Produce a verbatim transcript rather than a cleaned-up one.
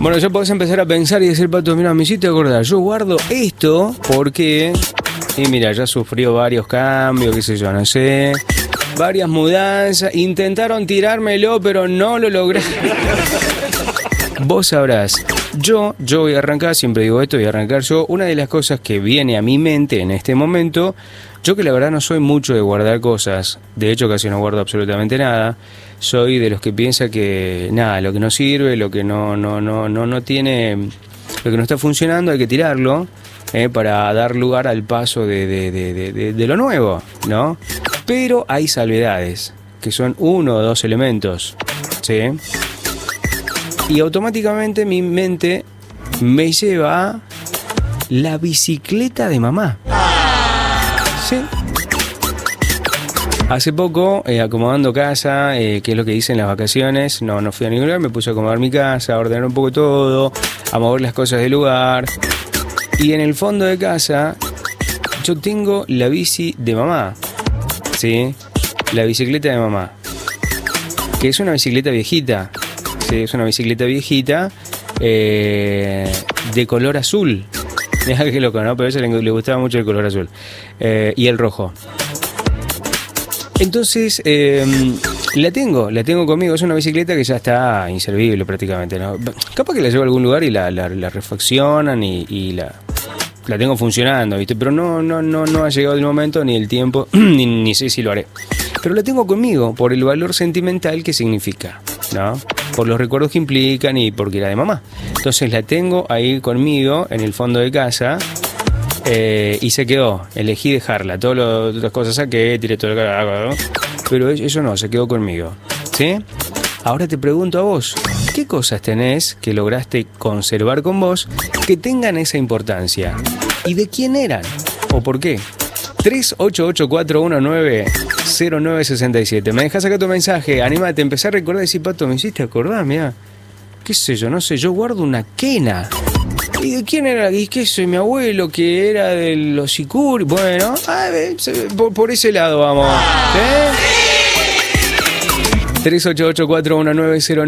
Bueno, ya podés empezar a pensar y decir, Pato, mira, me hiciste acordar, yo guardo esto porque... Y mira, ya sufrió varios cambios, qué sé yo, no sé... Varias mudanzas, intentaron tirármelo, pero no lo logré. Vos sabrás. Yo, yo voy a arrancar, siempre digo esto, voy a arrancar yo. Una de las cosas que viene a mi mente en este momento, yo que la verdad no soy mucho de guardar cosas, de hecho casi no guardo absolutamente nada. Soy de los que piensa que nada, lo que no sirve, lo que no, no, no, no, no tiene, lo que no está funcionando, hay que tirarlo, eh, para dar lugar al paso de, de, de, de, de, de lo nuevo, ¿no? Pero hay salvedades, que son uno o dos elementos, ¿sí? Y automáticamente mi mente me lleva a la bicicleta de mamá. ¿Sí? Hace poco, eh, acomodando casa, eh, que es lo que hice en las vacaciones, no, no fui a ningún lugar, me puse a acomodar mi casa, a ordenar un poco todo, a mover las cosas del lugar. Y en el fondo de casa, yo tengo la bici de mamá. ¿Sí? La bicicleta de mamá, que es una bicicleta viejita, ¿sí? Es una bicicleta viejita, eh, de color azul. Mira que loco, ¿no? Pero a ella le, le gustaba mucho el color azul, eh, y el rojo. Entonces, eh, la tengo, la tengo conmigo. Es una bicicleta que ya está inservible prácticamente, ¿no? Capaz que la llevo a algún lugar y la, la, la refaccionan y, y la... La tengo funcionando, ¿viste? Pero no, no, no, no ha llegado el momento, ni el tiempo, ni, ni sé si lo haré. Pero la tengo conmigo por el valor sentimental que significa, ¿no? Por los recuerdos que implican y porque era de mamá. Entonces la tengo ahí conmigo en el fondo de casa, eh, y se quedó. Elegí dejarla. Todas las cosas saqué, tiré todo el carajo, ¿no? Pero eso no, se quedó conmigo, ¿sí? Ahora te pregunto a vos, ¿qué cosas tenés que lograste conservar con vos que tengan esa importancia? ¿Y de quién eran? ¿O por qué? tres ocho ocho cuatro uno nueve cero nueve seis siete. Me dejás acá tu mensaje, anímate, empecé a recordar y decir, Pato, me hiciste acordar, mirá. ¿Qué sé yo? No sé, yo guardo una quena. ¿Y de quién era? ¿Y qué soy? Mi abuelo, que era de los Sicuri. Bueno, a ver, por, por ese lado vamos. ¿Eh? tres ocho ocho cuatro uno nueve cero